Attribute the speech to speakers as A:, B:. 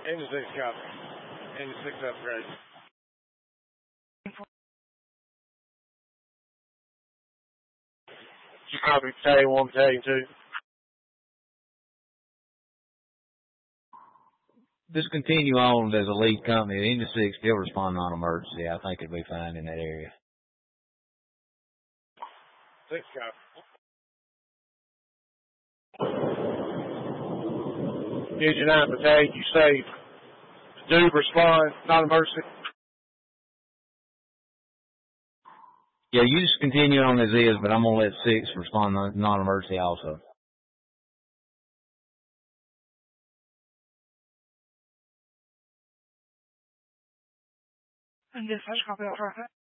A: Engine 6 copy. Engine 6 upgrade. Copy, Battalion 1, Battalion 2.
B: Just continue on as a lead company. The Engine 6 still respond non-emergency. I think it'll be fine in that area.
A: 6 copy. Engine 9 Battalion, you safe. Do respond, non-emergency.
B: Yeah, you just continue on as is, but I'm going to let 6 respond non-emergency also.
C: And yes, I just copy that right.